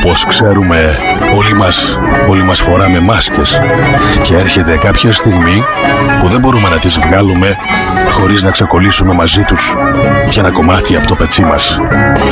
Όπως ξέρουμε, όλοι μας φοράμε μάσκες και έρχεται κάποια στιγμή που δεν μπορούμε να τις βγάλουμε χωρίς να ξεκολλήσουμε μαζί τους και ένα κομμάτι από το πετσί μας.